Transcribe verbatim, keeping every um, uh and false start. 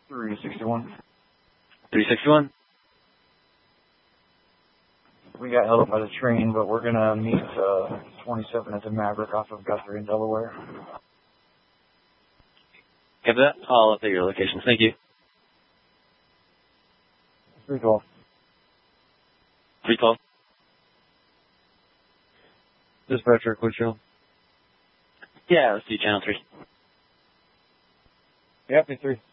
three sixty-one. three sixty-one. We got held up by the train, but we're going to meet uh, twenty-seven at the Maverick off of Guthrie in Delaware. Copy that. I'll update your location. Thank you. three twelve. three twelve. Dispatcher, Clearfield. Yeah, let's do channel three. Yep, it's three.